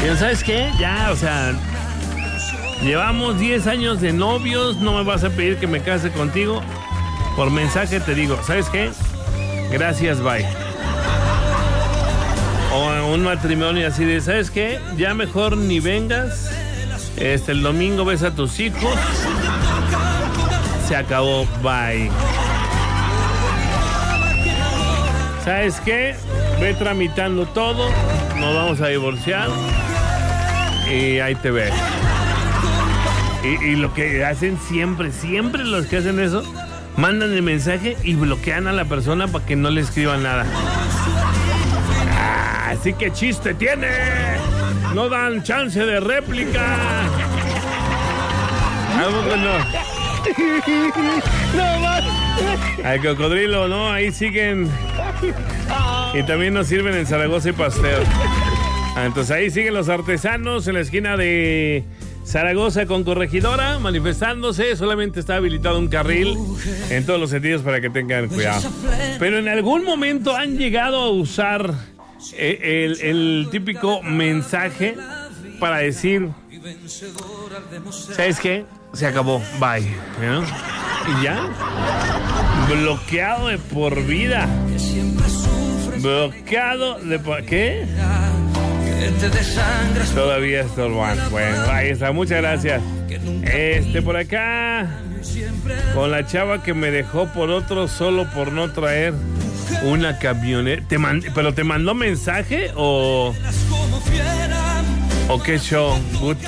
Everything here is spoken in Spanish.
Pero ¿sabes qué? Ya, o sea, llevamos 10 años de novios, no me vas a pedir que me case contigo. Por mensaje te digo, ¿sabes qué? Gracias, bye. O un matrimonio así de, ¿sabes qué? Ya mejor ni vengas. El domingo ves a tus hijos. Se acabó, bye. ¿Sabes qué? Ve tramitando todo. Nos vamos a divorciar. Y ahí te ves. Y lo que hacen siempre los que hacen eso, mandan el mensaje y bloquean a la persona para que no le escriban nada. Así que chiste tiene. No dan chance de réplica. Algo que no. No más. Al cocodrilo, ¿no? Ahí siguen. Y también nos sirven en Zaragoza y Pastel. Entonces ahí siguen los artesanos en la esquina de Zaragoza con Corregidora manifestándose. Solamente está habilitado un carril en todos los sentidos para que tengan cuidado. Pero en algún momento han llegado a usar el típico mensaje para decir, ¿sabes qué? Se acabó, bye, ¿no? Y ya, bloqueado de por vida. Bloqueado de por... ¿Qué? Todavía es Torban. Bueno, ahí está, muchas gracias. Por acá, con la chava que me dejó por otro solo por no traer una camioneta. ¿Pero te mandó mensaje o qué show?